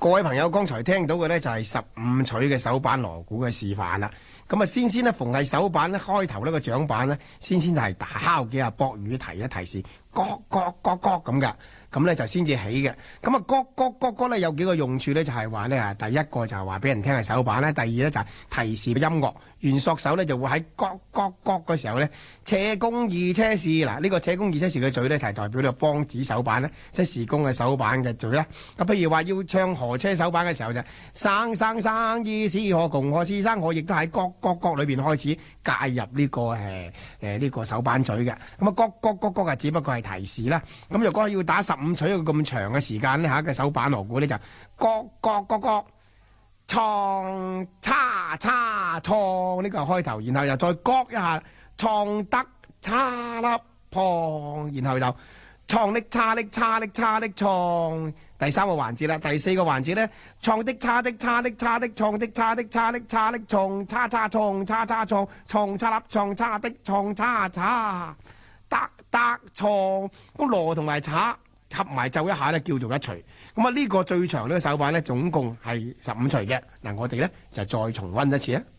各位朋友，剛才聽到嘅呢就係15取嘅手板鑼鼓嘅示範啦。咁啊，先呢，逢係手板呢開頭呢個掌板呢，先就係打敲幾下駁語提一提示，咯咯咯咯咁噶。咁呢就先至起嘅。咁啊，咯呢有幾個用處呢，就係話呢，第一個就係話俾人聽係手板呢，第二呢就係提示音樂。弦索手呢就會喺咯嘅時候呢，斜弓二車士。嗱，呢個斜弓二車士嘅嘴呢，就係代表呢個梆子手板呢，即係時弓嘅手板嘅嘴啦。咁譬如話要唱河車手板嘅時候就生生意是何窮何是生何，亦都喺咯裏邊開始介入呢個呢個手板嘴嘅。咁啊，咯啊，只不過係提示啦。咁若果要打15取一個咁長嘅時間呢，下一個手板鑼鼓呢，就咯，創叉創呢個係開頭，然後又再一下創得叉粒砰，然後就創的叉創。第三個環節啦，第四個環節呢，創的叉的創的叉創叉創創叉粒創叉的創叉得創。咁鑼同埋叉合埋奏一下呢，叫做一錘。咁啊，呢個最長呢個手板呢，總共係15錘嘅。嗱，我哋呢就再重溫一次啊。